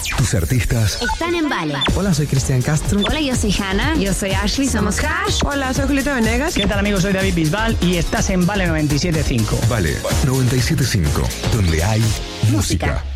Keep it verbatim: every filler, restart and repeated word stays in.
Tus artistas están en Vale. Hola, soy Cristian Castro. Hola, yo soy Hannah. Yo soy Ashley, somos Hash. Hola, soy Julieta Venegas. ¿Qué tal, amigos? Soy David Bisbal y estás en Vale noventa y siete punto cinco. Vale noventa y siete punto cinco, donde hay música. música.